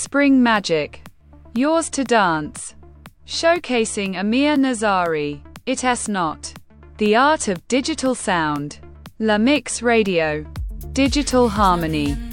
Spring Magic. Yours to Dance. Showcasing Amir Nazari. It S Not. The Art of Digital Sound. La Mix Radio. Digital Harmony.